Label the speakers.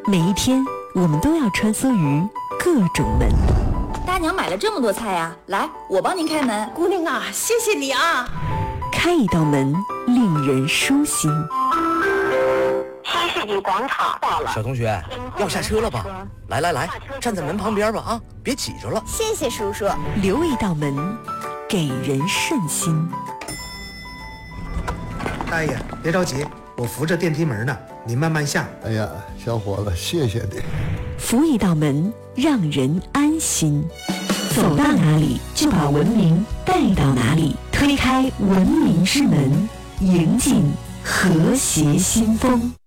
Speaker 1: 每一天，我们都要穿梭于各种门。
Speaker 2: 大娘买了这么多菜呀，来，我帮您开门。
Speaker 3: 姑娘啊，谢谢你啊！
Speaker 1: 开一道门，令人舒心。
Speaker 4: 新世纪广场到了，
Speaker 5: 小同学，要下车了吧？来，站在门旁边吧啊，别挤着了。
Speaker 4: 谢谢叔叔。
Speaker 1: 留一道门，给人顺心。
Speaker 6: 大爷，别着急，我扶着电梯门呢，您慢慢下。
Speaker 7: 哎呀，小伙子，谢谢你。
Speaker 1: 扶一道门，让人安心。走到哪里，就把文明带到哪里。推开文明之门，迎进和谐新风。